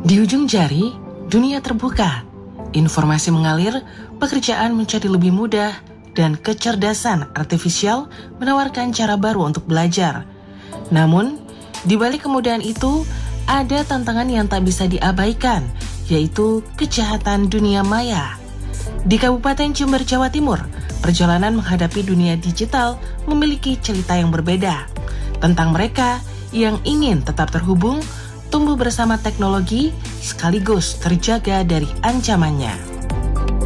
Di ujung jari, dunia terbuka. Informasi mengalir, pekerjaan menjadi lebih mudah, dan kecerdasan artifisial menawarkan cara baru untuk belajar. Namun, di balik kemudahan itu, ada tantangan yang tak bisa diabaikan, yaitu kejahatan dunia maya. Di Kabupaten Jember, Jawa Timur, perjalanan menghadapi dunia digital memiliki cerita yang berbeda. Tentang mereka yang ingin tetap terhubung, tumbuh bersama teknologi, sekaligus terjaga dari ancamannya.